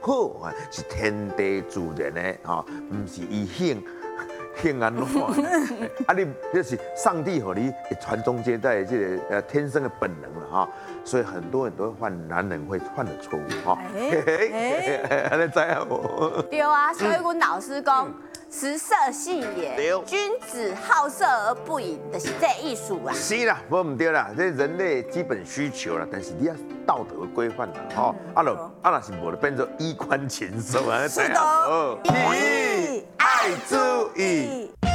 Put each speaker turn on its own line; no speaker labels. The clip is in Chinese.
好啊，是天地自然的吼，唔是伊性安怎？啊，你这是上帝和你传宗接代的这个天生的本能了哈。所以很多人都会犯男人会犯的错误哈。你知啊无？
对啊，所以阮老师讲，食色性也，君子好色而不淫，就是这艺术啊。
是啦，无唔对啦，这人类基本需求啦，但是你要道德规范啦，吼，若是无就变做衣冠禽兽啊，
是的，
以爱之意。